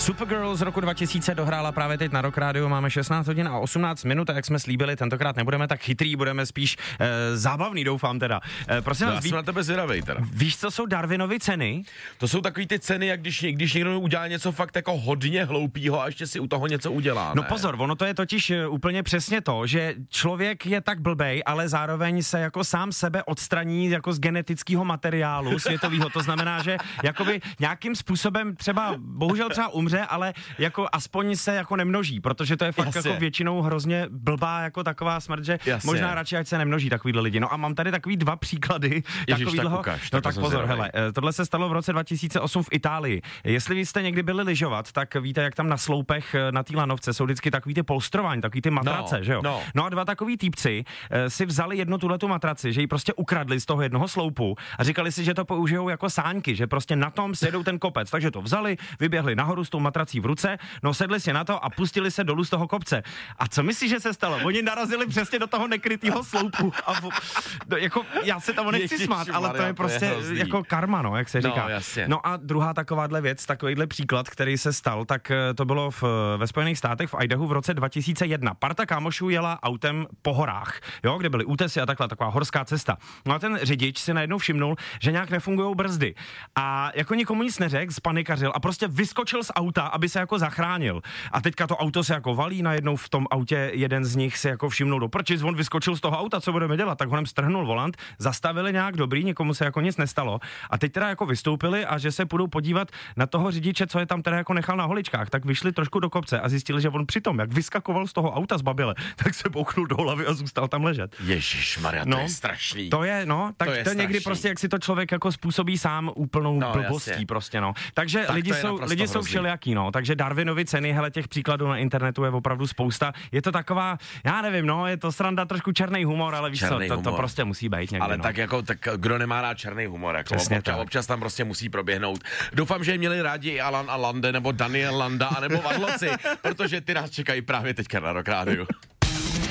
Supergirl z roku 2000 dohrála právě teď na Rock Radio, máme 16 hodin a 18 minut a jak jsme slíbili, tentokrát nebudeme tak chytrý, budeme spíš zábavný, doufám teda. Prosím vás, jsem na tebe zvědavej teda. Víš, co jsou Darwinovy ceny? To jsou takový ty ceny, jak když někdo udělá něco fakt jako hodně hloupýho a ještě si u toho něco udělá. No pozor, ono to je totiž úplně přesně to, že člověk je tak blbej, ale zároveň se jako sám sebe odstraní jako z genetického materiálu světového. To znamená, že jakoby nějakým způsobem třeba, bohužel třeba umře, ale jako aspoň se jako nemnoží, protože to je fakt jako většinou hrozně blbá jako taková smrt, že možná radši ať se nemnoží takovýhle lidi. No a mám tady takový dva příklady takovýhleho. No tak pozor, hele, tohle se stalo v roce 2008 v Itálii. Jestli jste někdy byli lyžovat, tak víte, jak tam na sloupech na té lanovce jsou vždycky takový ty polstrování, takový ty matrace, že jo? No a dva takový týpci si vzali jednu tuhletu matraci, že ji prostě ukradli z toho jednoho sloupu a říkali si, že to použijou jako sáňky, že prostě na tom sjedou ten kopec. Takže to vzali, vyběhli nahoru s tou matrací v ruce, no sedli si na to a pustili se dolů z toho kopce. A co myslíš, že se stalo? Oni narazili přesně do toho nekrytého sloupu a jako já se tomu nechci smát, ale to je prostě jako karma, no, jak se říká. No a druhá takováhle věc, takovýhle příklad, který se stal, tak to bylo ve Spojených státech v Idahu v roce 2001. Parta kámošů jela autem po horách, jo, kde byly útesy a takhle, taková horská cesta. No a ten řidič si najednou všimnul, že nějak nefungujou brzdy. A jako nikomu nic neřekl, zpanikařil a prostě vyskočil z auta, aby se jako zachránil. A teďka to auto se jako valí, najednou v tom autě jeden z nich si jako všimnul do prčic, on vyskočil z toho auta, co budeme dělat, tak honem strhnul volant, zastavili nějak dobrý, nikomu se jako nic nestalo. A teď teda jako vystoupili a že se půjdou podívat na toho řidiče, co je tam teda jako nechal na holičkách, tak vyšli trošku do kopce a zjistili, že on přitom, jak vyskakoval z toho auta z babile, tak se bouchnul do hlavy a zůstal tam ležet. Ježišmarja, to je strašný. To je, no, tak to někdy prostě, jak si to člověk jako způsobí sám úplnou blbostí prostě, no. Takže tak lidi jsou všelijaký, no. Takže Darwinovy ceny, hele, těch příkladů na internetu je opravdu spousta. Je to taková, já nevím, no, je to sranda, trošku černý humor, ale víš co, to prostě musí být někdy. Ale no. tak kdo nemá rád černý humor, jako občas tam prostě musí proběhnout. Doufám, že měli rádi i Alan a Lande, nebo Daniel Landa, nebo Vadloci, protože ty nás čekají právě teďka na Rock Radio.